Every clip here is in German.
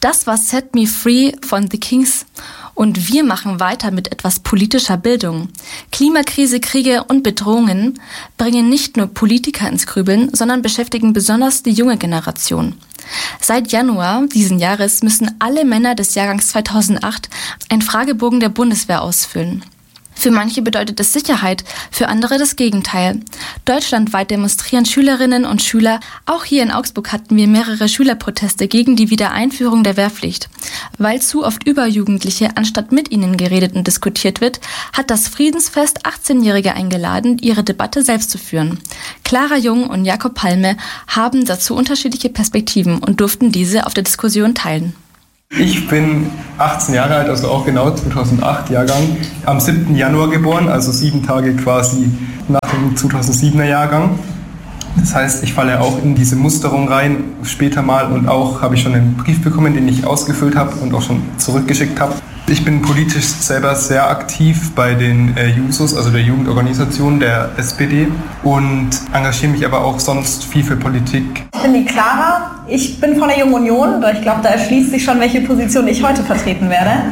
Das war Set Me Free von The Kings. Und wir machen weiter mit etwas politischer Bildung. Klimakrise, Kriege und Bedrohungen bringen nicht nur Politiker ins Grübeln, sondern beschäftigen besonders die junge Generation. Seit Januar diesen Jahres müssen alle Männer des Jahrgangs 2008 einen Fragebogen der Bundeswehr ausfüllen. Für manche bedeutet es Sicherheit, für andere das Gegenteil. Deutschlandweit demonstrieren Schülerinnen und Schüler. Auch hier in Augsburg hatten wir mehrere Schülerproteste gegen die Wiedereinführung der Wehrpflicht. Weil zu oft über Jugendliche anstatt mit ihnen geredet und diskutiert wird, hat das Friedensfest 18-Jährige eingeladen, ihre Debatte selbst zu führen. Clara Jung und Jakob Palme haben dazu unterschiedliche Perspektiven und durften diese auf der Diskussion teilen. Ich bin 18 Jahre alt, also auch genau 2008 Jahrgang, am 7. Januar geboren, also 7 Tage quasi nach dem 2007er Jahrgang. Das heißt, ich falle auch in diese Musterung rein später mal und auch habe ich schon einen Brief bekommen, den ich ausgefüllt habe und auch schon zurückgeschickt habe. Ich bin politisch selber sehr aktiv bei den Jusos, also der Jugendorganisation der SPD, und engagiere mich aber auch sonst viel für Politik. Ich bin die Clara, ich bin von der Jungen Union, ich glaube, da erschließt sich schon, welche Position ich heute vertreten werde.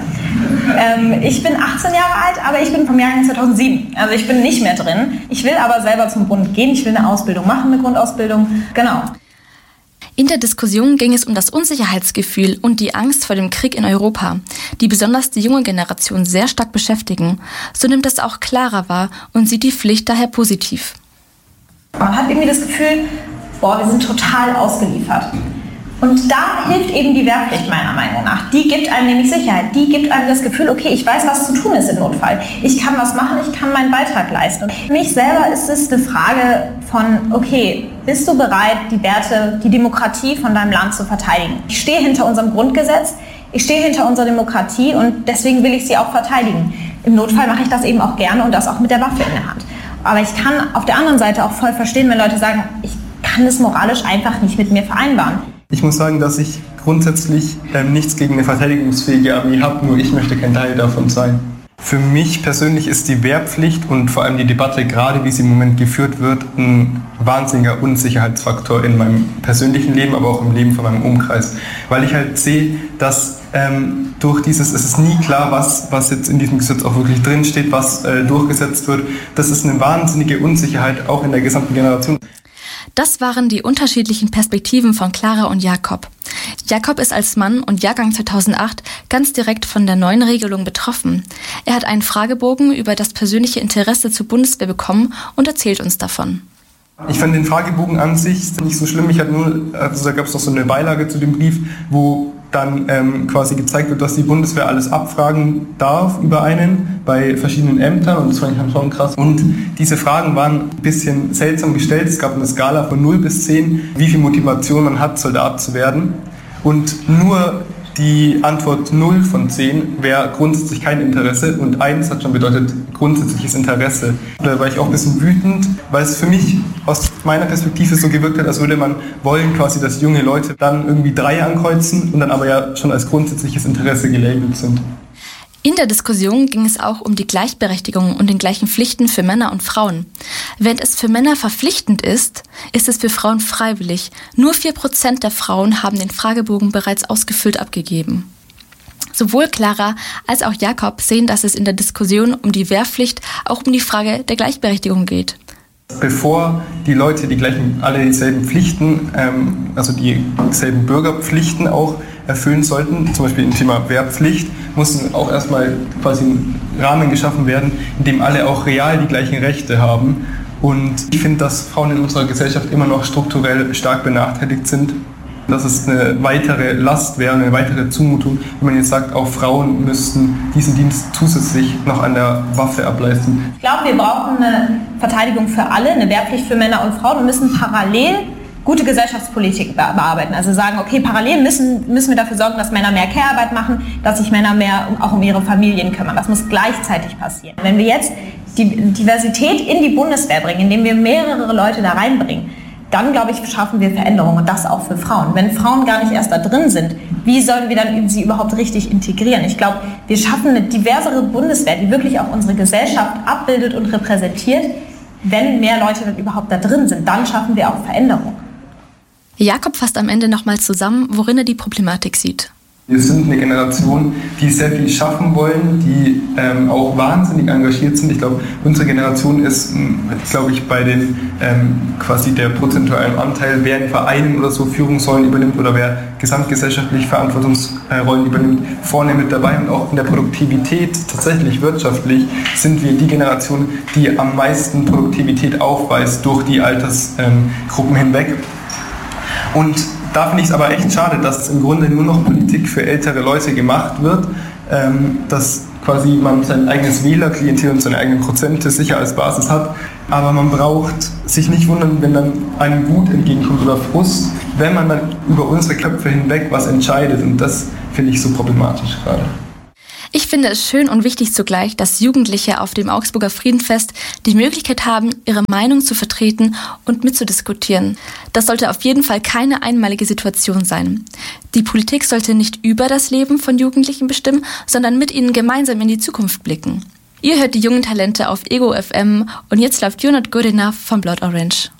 Ich bin 18 Jahre alt, aber ich bin vom Jahrgang 2007, also ich bin nicht mehr drin. Ich will aber selber zum Bund gehen, ich will eine Ausbildung machen, eine Grundausbildung, genau. In der Diskussion ging es um das Unsicherheitsgefühl und die Angst vor dem Krieg in Europa, die besonders die junge Generation sehr stark beschäftigen. So nimmt es auch Clara wahr und sieht die Pflicht daher positiv. Man hat irgendwie das Gefühl, wir sind total ausgeliefert. Und da hilft eben die Wehrpflicht meiner Meinung nach. Die gibt einem nämlich Sicherheit. Die gibt einem das Gefühl, okay, ich weiß, was zu tun ist im Notfall. Ich kann was machen, ich kann meinen Beitrag leisten. Und für mich selber ist es eine Frage von, okay, bist du bereit, die Werte, die Demokratie von deinem Land zu verteidigen? Ich stehe hinter unserem Grundgesetz, ich stehe hinter unserer Demokratie und deswegen will ich sie auch verteidigen. Im Notfall mache ich das eben auch gerne und das auch mit der Waffe in der Hand. Aber ich kann auf der anderen Seite auch voll verstehen, wenn Leute sagen, ich kann das moralisch einfach nicht mit mir vereinbaren. Ich muss sagen, dass ich grundsätzlich nichts gegen eine verteidigungsfähige Armee habe, nur ich möchte kein Teil davon sein. Für mich persönlich ist die Wehrpflicht und vor allem die Debatte, gerade wie sie im Moment geführt wird, ein wahnsinniger Unsicherheitsfaktor in meinem persönlichen Leben, aber auch im Leben von meinem Umkreis. Weil ich halt sehe, dass durch dieses, es ist nie klar, was jetzt in diesem Gesetz auch wirklich drinsteht, was durchgesetzt wird. Das ist eine wahnsinnige Unsicherheit auch in der gesamten Generation. Das waren die unterschiedlichen Perspektiven von Clara und Jakob. Jakob ist als Mann und Jahrgang 2008 ganz direkt von der neuen Regelung betroffen. Er hat einen Fragebogen über das persönliche Interesse zur Bundeswehr bekommen und erzählt uns davon. Ich fand den Fragebogen an sich nicht so schlimm. Da gab es noch so eine Beilage zu dem Brief, wo dann quasi gezeigt wird, dass die Bundeswehr alles abfragen darf über einen bei verschiedenen Ämtern, und das fand ich schon krass. Und diese Fragen waren ein bisschen seltsam gestellt. Es gab eine Skala von 0 bis 10, wie viel Motivation man hat, Soldat zu werden. Und nur die Antwort 0 von 10 wäre grundsätzlich kein Interesse und 1 hat schon bedeutet grundsätzliches Interesse. Da war ich auch ein bisschen wütend, weil es für mich aus meiner Perspektive so gewirkt hat, als würde man wollen quasi, dass junge Leute dann irgendwie 3 ankreuzen und dann aber ja schon als grundsätzliches Interesse gelabelt sind. In der Diskussion ging es auch um die Gleichberechtigung und den gleichen Pflichten für Männer und Frauen. Während es für Männer verpflichtend ist, ist es für Frauen freiwillig. Nur 4% der Frauen haben den Fragebogen bereits ausgefüllt abgegeben. Sowohl Clara als auch Jakob sehen, dass es in der Diskussion um die Wehrpflicht auch um die Frage der Gleichberechtigung geht. Bevor die Leute alle dieselben Pflichten, also dieselben Bürgerpflichten auch erfüllen sollten, zum Beispiel im Thema Wehrpflicht, mussten auch erstmal quasi ein Rahmen geschaffen werden, in dem alle auch real die gleichen Rechte haben. Und ich finde, dass Frauen in unserer Gesellschaft immer noch strukturell stark benachteiligt sind. Dass es eine weitere Last wäre, eine weitere Zumutung, wenn man jetzt sagt, auch Frauen müssten diesen Dienst zusätzlich noch an der Waffe ableisten. Ich glaube, wir brauchen eine Verteidigung für alle, eine Wehrpflicht für Männer und Frauen und müssen parallel gute Gesellschaftspolitik bearbeiten. Also sagen, okay, parallel müssen wir dafür sorgen, dass Männer mehr Care-Arbeit machen, dass sich Männer mehr auch um ihre Familien kümmern. Das muss gleichzeitig passieren. Wenn wir jetzt die Diversität in die Bundeswehr bringen, indem wir mehrere Leute da reinbringen, dann, glaube ich, schaffen wir Veränderungen und das auch für Frauen. Wenn Frauen gar nicht erst da drin sind, wie sollen wir dann sie überhaupt richtig integrieren? Ich glaube, wir schaffen eine diversere Bundeswehr, die wirklich auch unsere Gesellschaft abbildet und repräsentiert. Wenn mehr Leute dann überhaupt da drin sind, dann schaffen wir auch Veränderungen. Jakob fasst am Ende nochmal zusammen, worin er die Problematik sieht. Wir sind eine Generation, die sehr viel schaffen wollen, die auch wahnsinnig engagiert sind. Ich glaube, unsere Generation ist, glaube ich, bei den quasi der prozentualen Anteil, wer in Vereinen oder so Führungsrollen übernimmt oder wer gesamtgesellschaftlich Verantwortungsrollen übernimmt, vorne mit dabei. Und auch in der Produktivität, tatsächlich wirtschaftlich, sind wir die Generation, die am meisten Produktivität aufweist durch die Altersgruppen hinweg. Und da finde ich es aber echt schade, dass im Grunde nur noch Politik für ältere Leute gemacht wird, dass quasi man sein eigenes Wählerklientel und seine eigenen Prozente sicher als Basis hat, aber man braucht sich nicht wundern, wenn dann einem Wut entgegenkommt oder Frust, wenn man dann über unsere Köpfe hinweg was entscheidet, und das finde ich so problematisch gerade. Ich finde es schön und wichtig zugleich, dass Jugendliche auf dem Augsburger Friedenfest die Möglichkeit haben, ihre Meinung zu vertreten und mitzudiskutieren. Das sollte auf jeden Fall keine einmalige Situation sein. Die Politik sollte nicht über das Leben von Jugendlichen bestimmen, sondern mit ihnen gemeinsam in die Zukunft blicken. Ihr hört die jungen Talente auf Ego FM und jetzt läuft You're Not Good Enough von Blood Orange.